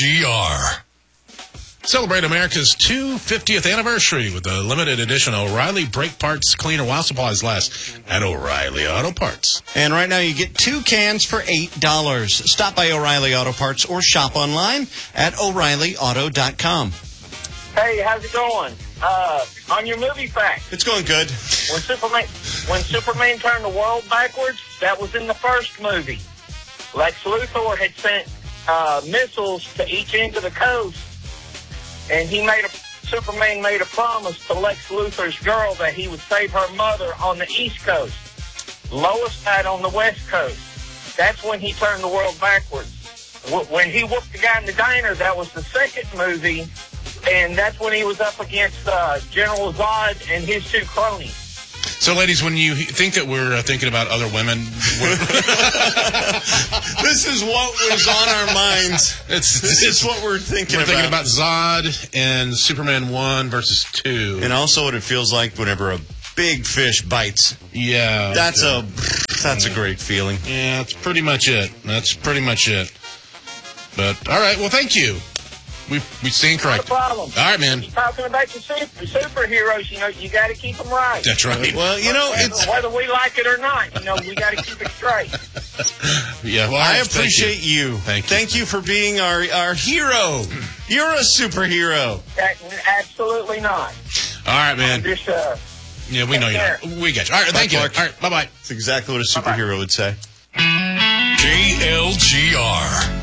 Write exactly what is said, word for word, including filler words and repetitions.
G R. Celebrate America's two hundred fiftieth anniversary with a limited edition O'Reilly Brake Parts Cleaner while supplies last at O'Reilly Auto Parts. And right now you get two cans for eight dollars. Stop by O'Reilly Auto Parts or shop online at O'Reilly Auto dot com. Hey, how's it going? Uh, on your movie fact. It's going good. When Superman, when Superman turned the world backwards, that was in the first movie. Lex Luthor had sent uh, missiles to each end of the coast. And he made a Superman made a promise to Lex Luthor's girl that he would save her mother on the East Coast. Lois died on the West Coast. That's when he turned the world backwards. When he whooped the guy in the diner, that was the second movie, and that's when he was up against uh, General Zod and his two cronies. So, ladies, when you think that we're uh, thinking about other women, this is what was on our minds. It's, this is what we're thinking we're about. We're thinking about Zod and Superman one versus two. And also what it feels like whenever a big fish bites. Yeah. That's a that's a great feeling. Yeah, that's pretty much it. That's pretty much it. But, all right, well, thank you. We we stand corrected. No problem. All right, man. You're talking about your super, superheroes, you know, you got to keep them right. That's right. Well, you know, whether, it's whether we like it or not, you know, we got to keep it straight. Yeah, well, I thank appreciate you. you. Thank you. Thank you for being our our hero. You're a superhero. That, absolutely not. All right, man. Just, uh, yeah, we know you care. are. We got you. All right, thank Bye, you. Clark. All right, bye-bye. That's exactly what a superhero would say. K L G R.